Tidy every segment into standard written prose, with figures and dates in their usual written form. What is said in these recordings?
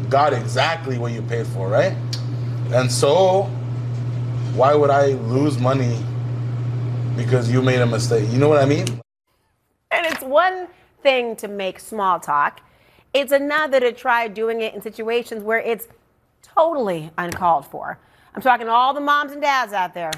got exactly what you paid for, right? And so, why would I lose money because you made a mistake? You know what I mean? And it's one thing to make small talk. It's another to try doing it in situations where it's totally uncalled for. I'm talking to all the moms and dads out there.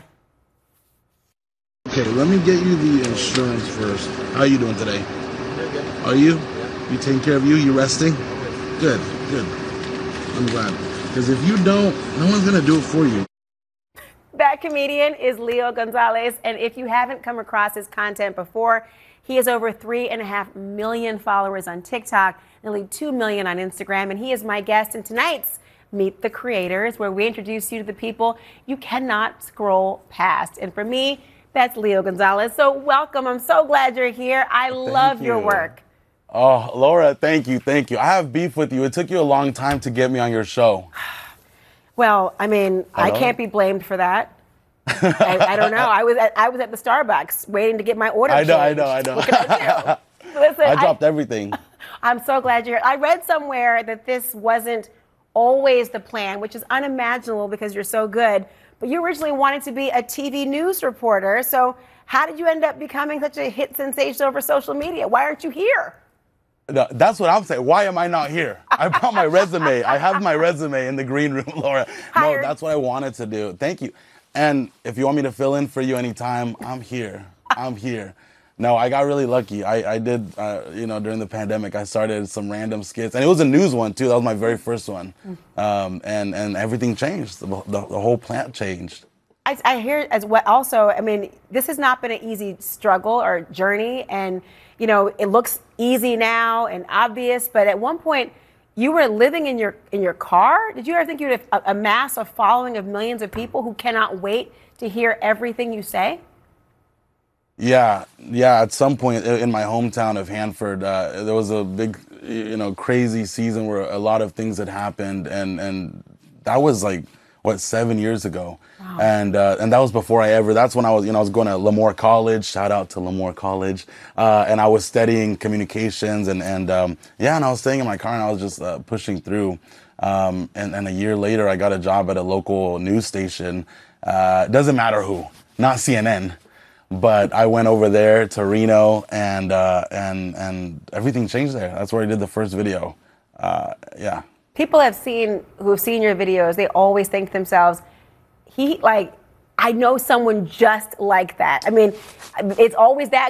Okay, let me get you the insurance first. How are you doing today? Are you? You taking care of you? You resting? Good. I'm glad. Because if you don't, no one's going to do it for you. That comedian is Leo Gonzalez, and if you haven't come across his content before, he has over 3.5 million followers on TikTok, nearly 2 million on Instagram, and he is my guest in tonight's Meet the Creators, where we introduce you to the people you cannot scroll past. And for me, that's Leo Gonzalez. So welcome. I'm so glad you're here. I love your work. Oh, Laura, thank you. I have beef with you. It took you a long time to get me on your show. Well, I mean, I can't be blamed for that. I don't know. I was at the Starbucks waiting to get my order changed. I know. What can I do? Listen, I dropped everything. I'm so glad you're here. I read somewhere that this wasn't always the plan, which is unimaginable because you're so good. But you originally wanted to be a TV news reporter. So how did you end up becoming such a hit sensation over social media? Why aren't you here? No, that's what I'm saying. Why am I not here? I brought my resume. I have my resume in the green room, Laura. Hired. No, that's what I wanted to do. Thank you. And if you want me to fill in for you anytime, I'm here. No, I got really lucky. I did, during the pandemic, I started some random skits. And it was a news one, too. That was my very first one. And everything changed. The whole plant changed. I hear as well. Also, I mean, this has not been an easy struggle or journey. And, it looks easy now and obvious. But at one point, you were living in your car. Did you ever think you'd amass a following of millions of people who cannot wait to hear everything you say? Yeah. At some point in my hometown of Hanford, there was a big, crazy season where a lot of things had happened, and that was 7 years ago. Wow. And that was before that's when I was going to Lemoore College. Shout out to Lemoore College. And I was studying communications and I was staying in my car and I was just pushing through. And a year later, I got a job at a local news station. Doesn't matter who, not CNN. But I went over there to Reno and everything changed there. That's where I did the first video. People who have seen your videos, they always think to themselves, I know someone just like that. I mean, it's always that